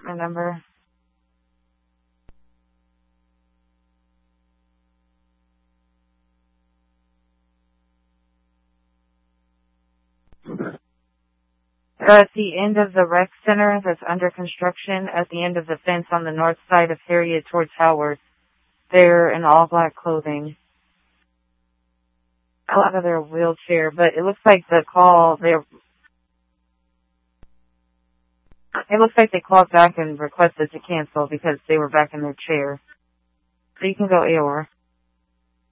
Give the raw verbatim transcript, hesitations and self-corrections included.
My number. They're at the end of the rec center that's under construction, at the end of the fence on the north side of Harriet towards Howard. They're in all black clothing. Out of their wheelchair, but it looks like the call, they it looks like they called back and requested to cancel because they were back in their chair. So you can go A O R.